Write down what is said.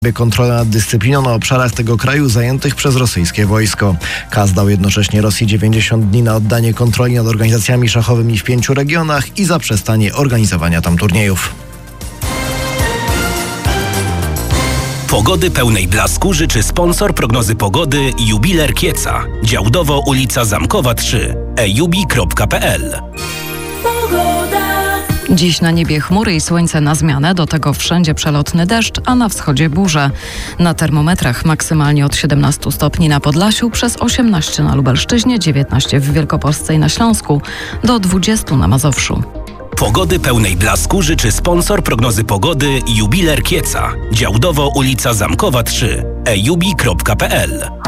kontrolę nad dyscypliną na obszarach tego kraju zajętych przez rosyjskie wojsko. KAS dał jednocześnie Rosji 90 dni na oddanie kontroli nad organizacjami szachowymi w 5 regionach i zaprzestanie organizowania tam turniejów. Pogody pełnej blasku życzy sponsor prognozy pogody Jubiler Kieca. Działdowo ulica Zamkowa 3. ejubi.pl. Dziś na niebie chmury i słońce na zmianę, do tego wszędzie przelotny deszcz, a na wschodzie burze. Na termometrach maksymalnie od 17 stopni na Podlasiu, przez 18 na Lubelszczyźnie, 19 w Wielkopolsce i na Śląsku, do 20 na Mazowszu. Pogody pełnej blasku życzy sponsor prognozy pogody Jubiler Kieca. Działdowo ulica Zamkowa 3. ejubi.pl.